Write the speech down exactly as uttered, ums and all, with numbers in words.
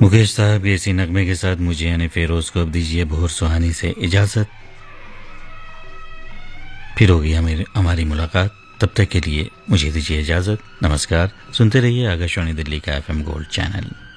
मुकेश साहब इसी नगमे के साथ मुझे यानी फेरोज को अब दीजिए भोर सुहानी से इजाज़त। फिर होगी हमें हमारी मुलाकात, तब तक के लिए मुझे दीजिए इजाज़त। नमस्कार। सुनते रहिए आकाशवाणी दिल्ली का एफ एम गोल्ड चैनल।